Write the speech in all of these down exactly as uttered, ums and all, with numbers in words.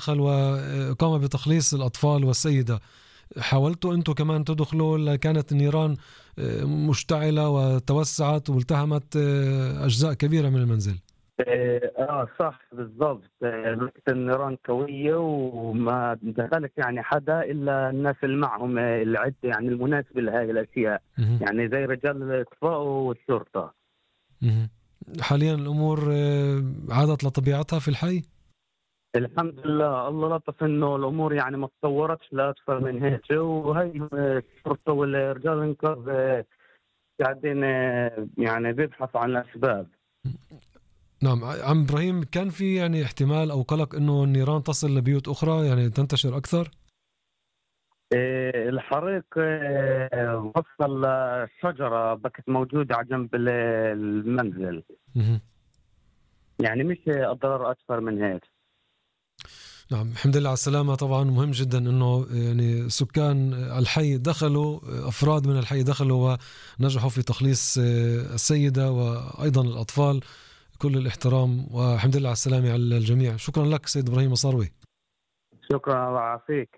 دخل وقام بتخليص الأطفال والسيدة. حاولتوا أنتوا كمان تدخلوا؟ كانت النيران مشتعلة وتوسعت والتهمت أجزاء كبيرة من المنزل. اه صح بالضبط. النيران قوية وما دخلت يعني حدا إلا الناس اللي معهم العدة يعني المناسبة لهذه الأشياء، يعني زي رجال الإطفاء والشرطة. حاليا الأمور عادت لطبيعتها في الحي؟ الحمد لله، الله لطف إنه الأمور يعني ما تطورتش لا أكثر من هيك، وهي الشرطة والرجال الإنقاذ قاعدين يعني بيبحثوا عن الأسباب. نعم عم إبراهيم، كان في يعني احتمال أو قلق إنه النيران تصل لبيوت أخرى يعني تنتشر أكثر؟ الحريق وصل الشجرة بكت موجودة على جنب المنزل. يعني مش أضرار أكثر من هيك. نعم الحمد لله على السلامة. طبعا مهم جدا إنه يعني سكان الحي دخلوا، أفراد من الحي دخلوا ونجحوا في تخليص السيدة وأيضا الأطفال. كل الاحترام والحمد لله على السلامة على الجميع. شكرا لك سيد إبراهيم مصاروي. شكرا، الله يعافيك.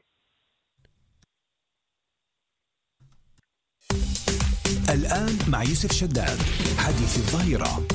الآن مع يوسف شداد حديث الظهيرة.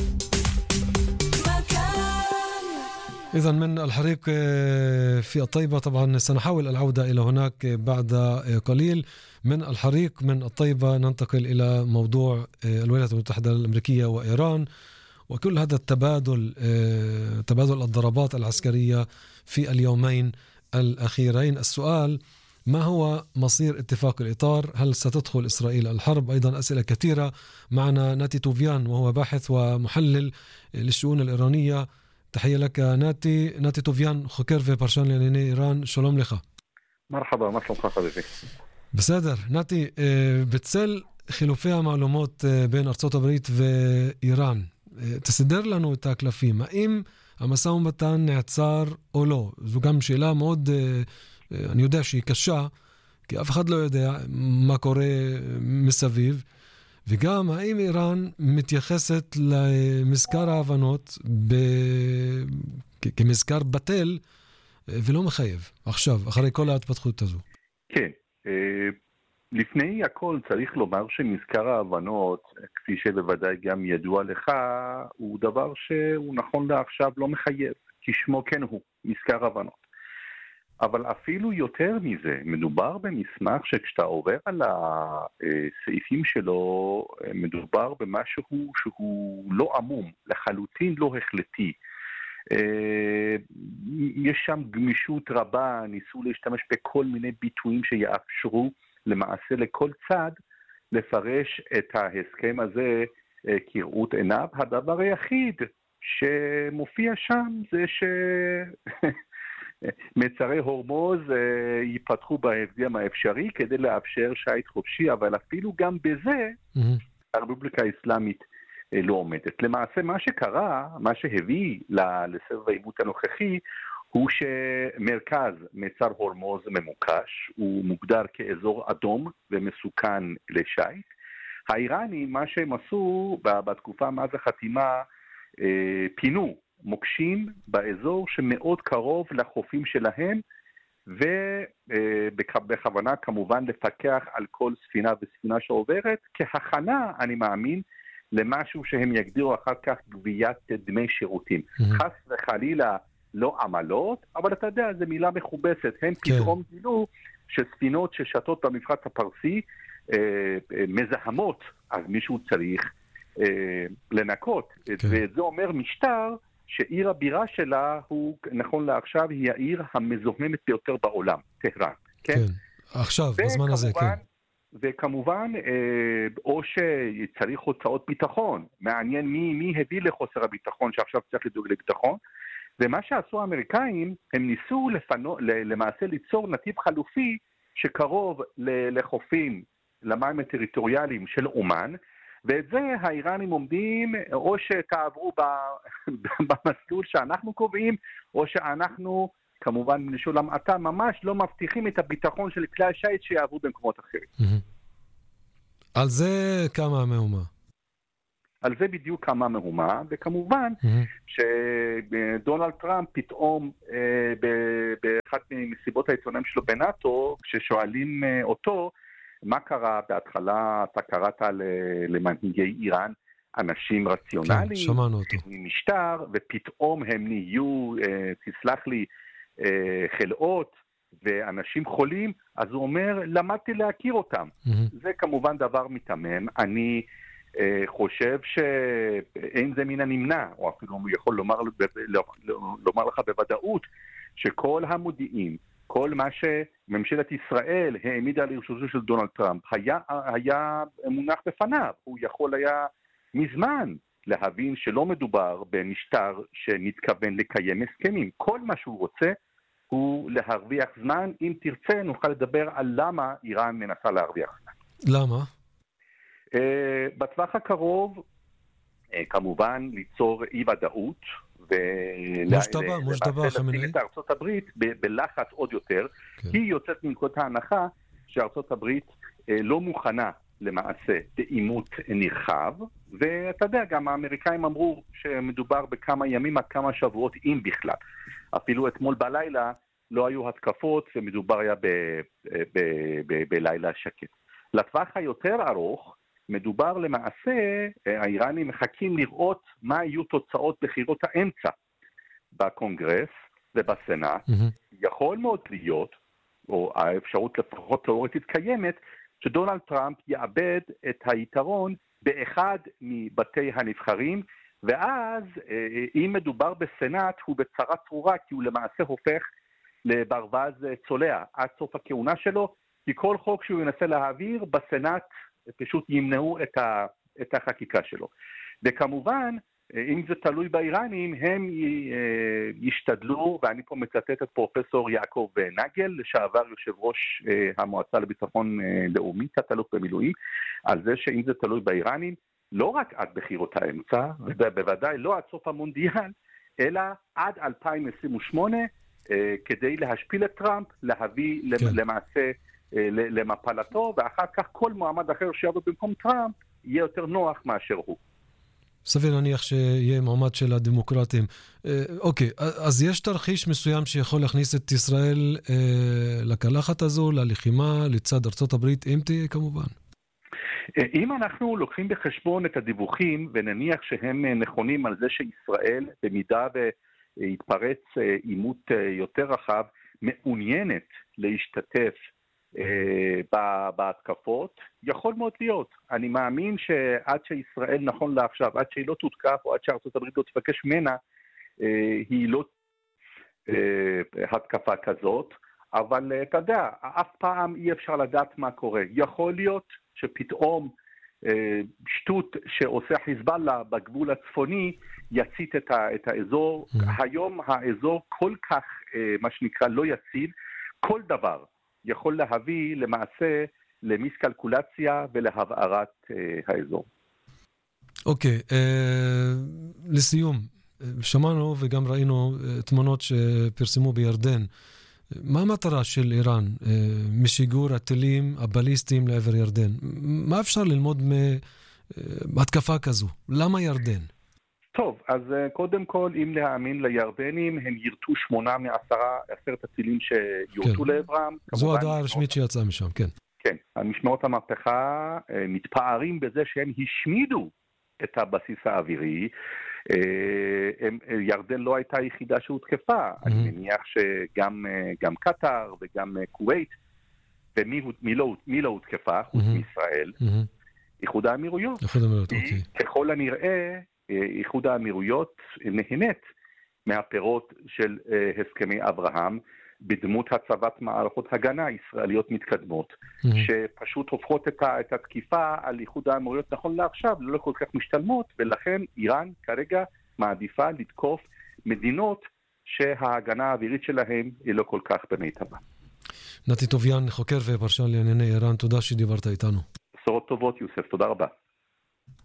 إذن من الحريق في الطيبة، طبعا سنحاول العودة إلى هناك بعد قليل. من الحريق من الطيبة ننتقل إلى موضوع الولايات المتحدة الأمريكية وإيران وكل هذا التبادل، تبادل الضربات العسكرية في اليومين الأخيرين. السؤال: ما هو مصير اتفاق الإطار؟ هل ستدخل إسرائيل الحرب؟ أيضا أسئلة كثيرة. معنا ناتي توفيان وهو باحث ومحلل للشؤون الإيرانية. تحية لك ناتي. ناتي توفيان خكر في برشان لأني إيران. شلوم لك. مرحبا، ما شلونك حبيبي؟ בסדר. נתי, בצל חילופי המעלומות בין ארצות הברית ואיראן, תסדר לנו את הקלפים. האם המשא ומתן נעצר או לא? זו גם שאלה מאוד, אני יודע שהיא קשה, כי אף אחד לא יודע מה קורה מסביב. וגם האם איראן מתייחסת למזכר ההבנות ב... כמזכר בטל ולא מחייב עכשיו, אחרי כל ההתפתחות הזו? כן, לפני הכל צריך לומר שמזכר ההבנות, כפי שבוודאי גם ידוע לך, הוא דבר שהוא נכון לעכשיו לא מחייב, כי שמו כן הוא, מזכר ההבנות. אבל אפילו יותר מזה, מדובר במסמך שכשאתה עובר על הסעיפים שלו, מדובר במשהו שהוא לא עמום, לחלוטין לא החלטי. יש שם גמישות רבה, ניסו להשתמש בכל מיני ביטויים שיאפשרו למעשה לכל צד לפרש את ההסכם הזה כראות עיניו. הדבר היחיד שמופיע שם זה ש... מצרי הורמוז ייפתחו בהקדם האפשרי כדי לאפשר שייט חופשי, אבל אפילו גם בזה הרפובליקה האסלאמית לא עומדת. למעשה מה שקרה, מה שהביא לסבב העימות הנוכחי, הוא שמרכז מצר הורמוז ממוקש, הוא מוגדר כאזור אדום ומסוכן לשייט. האיראנים, מה שהם עשו בתקופה מאז החתימה, פינו מוקשים באזור שמאוד קרוב לחופים שלהם, ובכוונה כמובן לפקח על כל ספינה וספינה שעוברת, כהכנה, אני מאמין, למשהו שהם יגדירו אחר כך גביית דמי שירותים. Mm-hmm. חס וחלילה לא עמלות, אבל אתה יודע, זו מילה מכובסת. הם כן. פתאום גילו שספינות ששתות במפרץ הפרסי אה, אה, מזהמות, אז מישהו צריך אה, לנקות. כן. וזה אומר משטר שעיר הבירה שלה, הוא, נכון לעכשיו, היא העיר המזוהמת ביותר בעולם, טהרן. כן? כן. עכשיו, בזמן הזה, כן. וכמובן, או שצריך הוצאות ביטחון, מעניין מי, מי הביא לחוסר הביטחון, שעכשיו צריך לדאוג לביטחון, ומה שעשו האמריקאים, הם ניסו לפנו, למעשה ליצור נתיב חלופי, שקרוב לחופים, למים הטריטוריאליים של אומן, ואת זה האיראנים עומדים, או שתעברו במסלול שאנחנו קובעים, או שאנחנו, כמובן, לשולם אתה ממש לא מבטיחים את הביטחון של כלי השיט שיעברו במקומות אחרים. על זה כמה מהומה? על זה בדיוק קמה מהומה, וכמובן mm-hmm. שדונלד טראמפ פתאום אה, באחת מסיבות העיתונאים שלו בנאטו, כששואלים אה, אותו, מה קרה בהתחלה, אתה קראת למנהיגי איראן, אנשים רציונליים, כן, שמענו אותו. משטר, ופתאום הם נהיו, אה, תסלח לי, אה, חלאות, ואנשים חולים, אז הוא אומר, למדתי להכיר אותם. Mm-hmm. זה כמובן דבר מתאמן. אני אה, חושב שאין זה מן הנמנע, או אפילו הוא יכול לומר, לומר לך בוודאות, שכל המודיעין, כל מה שממשלת ישראל העמידה לרשותו של דונלד טראמפ, היה, היה מונח בפניו. הוא יכול היה מזמן להבין שלא מדובר במשטר שנתכוון לקיים הסכמים. כל מה שהוא רוצה, הוא להרוויח זמן. אם תרצה, נוכל לדבר על למה איראן מנסה להרוויח זמן. למה? Uh, בטווח הקרוב, uh, כמובן, ליצור אי-ודאות, מושתבע, מושתבע, ולמעשה את ארצות הברית ב- בלחץ עוד יותר, כן. היא יוצאת מנקודת ההנחה שארצות הברית uh, לא מוכנה למעשה בעימות נרחב, ואתה יודע, גם האמריקאים אמרו שמדובר בכמה ימים עד כמה שבועות, אם בכלל. אפילו אתמול בלילה לא היו התקפות, ומדובר היה ב- ב- ב- בלילה שקט. לטווח היותר ארוך, מדובר למעשה, האיראנים מחכים לראות מה יהיו תוצאות בחירות האמצע בקונגרס ובסנאט. Mm-hmm. יכול מאוד להיות, או האפשרות לפחות תיאורטית קיימת, שדונלד טראמפ יאבד את היתרון באחד מבתי הנבחרים, ואז אם מדובר בסנאט הוא בצרה צרורה, כי הוא למעשה הופך לברווז צולע עד סוף הכהונה שלו, כי כל חוק שהוא ינסה להעביר בסנאט פשוט ימנעו את, ה, את החקיקה שלו. וכמובן, אם זה תלוי באיראנים, הם ישתדלו, ואני פה מצטט את פרופסור יעקב נגל, לשעבר יושב ראש המועצה לביטחון לאומי, תת-אלוף במילואים, על זה שאם זה תלוי באיראנים, לא רק עד בחירות האמצע, ובוודאי לא עד סוף המונדיאל, אלא עד אלפיים עשרים ושמונה, כדי להשפיל את טראמפ, להביא כן. למעשה למפלתו, ואחר כך כל מועמד אחר שיבוא במקום טראמפ, יהיה יותר נוח מאשר הוא. סביר להניח שיהיה מעמד של הדמוקרטים. אוקיי, אז יש תרחיש מסוים שיכול להכניס את ישראל לקלחת הזו, ללחימה, לצד ארצות הברית, אם תהיה כמובן. אם אנחנו לוקחים בחשבון את הדיווחים, ונניח שהם נכונים על זה שישראל, במידה והתפרץ עימות יותר רחב, מעוניינת להשתתף בהתקפות, יכול מאוד להיות. אני מאמין שעד שישראל נכון לעכשיו, עד שהיא לא תותקף, או עד שארצות הברית לא תבקש ממנה, היא לא התקפה כזאת, אבל אתה יודע, אף פעם אי אפשר לדעת מה קורה. יכול להיות שפתאום שטות שעושה חיזבאללה בגבול הצפוני יצית את האזור. היום האזור כל כך, מה שנקרא, לא יציב. כל דבר יכול להביא למעשה למיסקלקולציה ולהבערת אה, האזור. אוקיי, okay, אה, לסיום, שמענו וגם ראינו אה, תמונות שפרסמו בירדן. מה המטרה של איראן אה, משיגור הטילים הבליסטיים לעבר ירדן? מה אפשר ללמוד מהתקפה כזו? למה ירדן? טוב, אז קודם כל, אם להאמין לירדנים, הם ירתו שמונה מעשרה, עשרת הטילים שיורתו כן. לעברם. זו הדעה הרשמית שיצאה משם, כן. כן, המשמעות המהפכה מתפארים בזה שהם השמידו את הבסיס האווירי. הם, ירדן לא הייתה היחידה שהותקפה. Mm-hmm. אני מניח שגם גם קטר וגם כווית, ומי מי לא, מי לא הותקפה, חוץ mm-hmm. מישראל, mm-hmm. איחוד האמירויות. איחוד האמירויות, אוקיי. ככל הנראה, איחוד האמירויות נהנית מהפירות של הסכמי אברהם, בדמות הצבת מערכות הגנה ישראליות מתקדמות, mm-hmm. שפשוט הופכות את, ה, את התקיפה על איחוד האמירויות נכון לעכשיו, לא כל כך משתלמות, ולכן איראן כרגע מעדיפה לתקוף מדינות שההגנה האווירית שלהם היא לא כל כך במיטבה. נתי טוביאן, חוקר ופרשן לענייני איראן, תודה שדיברת איתנו. בשורות טובות, יוסף, תודה רבה.